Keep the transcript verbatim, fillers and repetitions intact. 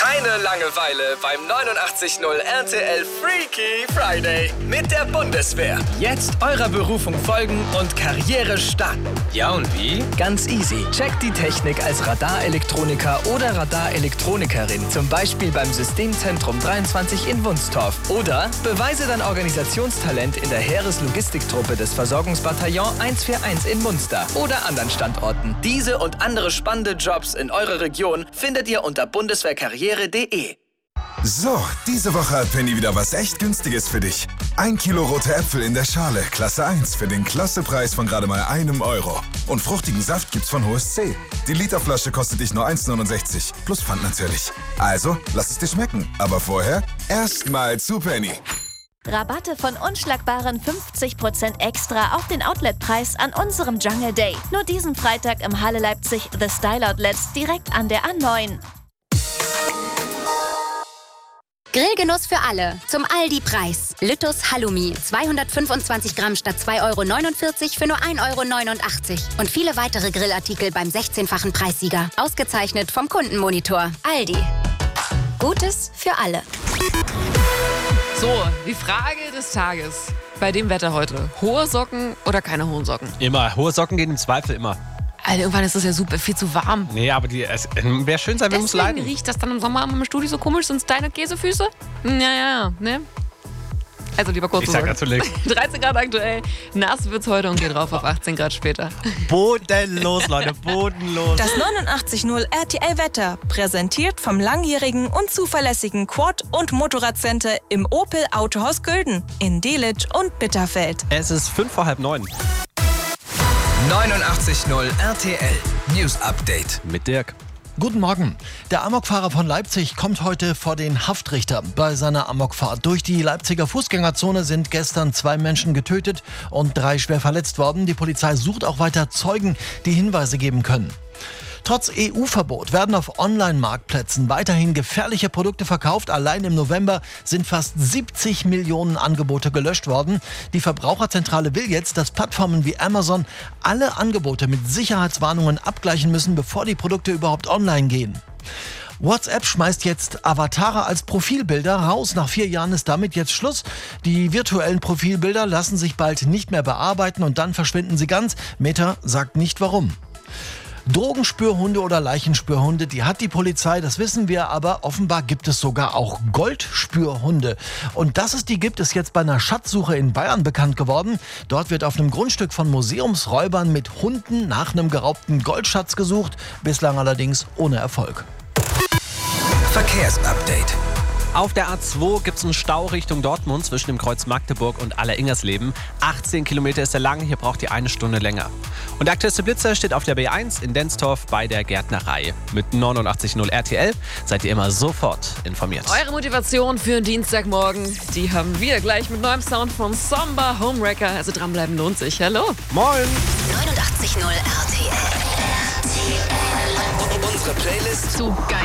Keine Langeweile beim neunundachtzig Komma null R T L Freaky Friday mit der Bundeswehr. Jetzt eurer Berufung folgen und Karriere starten. Ja, und wie? Ganz easy. Checkt die Technik als Radarelektroniker oder Radarelektronikerin, zum Beispiel beim Systemzentrum dreiundzwanzig in Wunstorf. Oder beweise dein Organisationstalent in der Heereslogistiktruppe des Versorgungsbataillon hundertvierundvierzig in Munster oder anderen Standorten. Diese und andere spannende Jobs in eurer Region findet ihr unter bundeswehrkarriere punkt de. So, diese Woche hat Penny wieder was echt Günstiges für dich. Ein Kilo rote Äpfel in der Schale, Klasse eins, für den Klassepreis von gerade mal einem Euro. Und fruchtigen Saft gibt's von H S C. Die Literflasche kostet dich nur eins neunundsechzig, plus Pfand natürlich. Also, lass es dir schmecken. Aber vorher erstmal zu Penny. Rabatte von unschlagbaren fünfzig Prozent extra auf den Outletpreis an unserem Jungle Day. Nur diesen Freitag im Halle Leipzig The Style Outlets direkt an der A neun. Grillgenuss für alle. Zum Aldi-Preis. Lüttus Halloumi. zweihundertfünfundzwanzig Gramm statt zwei Euro neunundvierzig für nur ein Euro neunundachtzig. Und viele weitere Grillartikel beim sechzehnfachen Preissieger. Ausgezeichnet vom Kundenmonitor. Aldi. Gutes für alle. So, die Frage des Tages. Bei dem Wetter heute. Hohe Socken oder keine hohen Socken? Immer. Hohe Socken gehen im Zweifel immer. Alter, irgendwann ist es ja super, viel zu warm. Nee, aber die, es wäre schön sein, wenn wir es Deswegen leiden. riecht das dann im Sommer im Studio so komisch, sind es deine Käsefüße? Ja, ja, ja, ne? Also lieber kurz Ich sag sagen. natürlich. dreizehn Grad aktuell, nass wird's heute und geht rauf auf achtzehn Grad später. Bodenlos, Leute, bodenlos. Das neunundachtzig Komma null R T L-Wetter, präsentiert vom langjährigen und zuverlässigen Quad- und Motorradcenter im Opel Autohaus Gülden in Delitzsch und Bitterfeld. Es ist fünf vor halb neun. neunundachtzig Komma null R T L News Update. Mit Dirk. Guten Morgen. Der Amokfahrer von Leipzig kommt heute vor den Haftrichter bei seiner Amokfahrt. Durch die Leipziger Fußgängerzone sind gestern zwei Menschen getötet und drei schwer verletzt worden. Die Polizei sucht auch weiter Zeugen, die Hinweise geben können. Trotz E U-Verbot werden auf Online-Marktplätzen weiterhin gefährliche Produkte verkauft. Allein im November sind fast siebzig Millionen Angebote gelöscht worden. Die Verbraucherzentrale will jetzt, dass Plattformen wie Amazon alle Angebote mit Sicherheitswarnungen abgleichen müssen, bevor die Produkte überhaupt online gehen. WhatsApp schmeißt jetzt Avatare als Profilbilder raus. Nach vier Jahren ist damit jetzt Schluss. Die virtuellen Profilbilder lassen sich bald nicht mehr bearbeiten und dann verschwinden sie ganz. Meta sagt nicht warum. Drogenspürhunde oder Leichenspürhunde, die hat die Polizei, das wissen wir, aber offenbar gibt es sogar auch Goldspürhunde. Und dass es die gibt, ist jetzt bei einer Schatzsuche in Bayern bekannt geworden. Dort wird auf einem Grundstück von Museumsräubern mit Hunden nach einem geraubten Goldschatz gesucht, bislang allerdings ohne Erfolg. Verkehrsupdate. Auf der A zwei gibt es einen Stau Richtung Dortmund zwischen dem Kreuz Magdeburg und Aller-Ingersleben. achtzehn Kilometer ist er lang, hier braucht ihr eine Stunde länger. Und der aktuellste Blitzer steht auf der B eins in Denstorf bei der Gärtnerei. Mit neunundachtzig Komma null R T L seid ihr immer sofort informiert. Eure Motivation für einen Dienstagmorgen, die haben wir gleich mit neuem Sound von Somba Homewrecker. Also dranbleiben lohnt sich. Hallo. Moin. neunundachtzig Komma null R T L. Unsere Playlist So geil.